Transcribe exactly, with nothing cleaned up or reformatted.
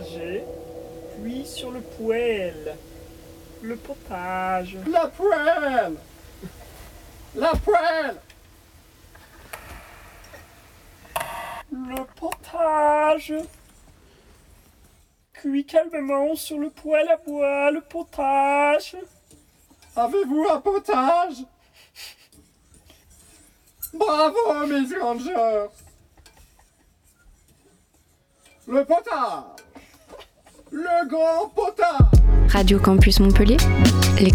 potager, puis sur le poêle. Le potage. La poêle. La poêle. Le potage. Cuit calmement sur le poêle à bois, le potage. Avez-vous un potage? Bravo, Miss Granger. Le potage. Le grand potage. Radio Campus Montpellier,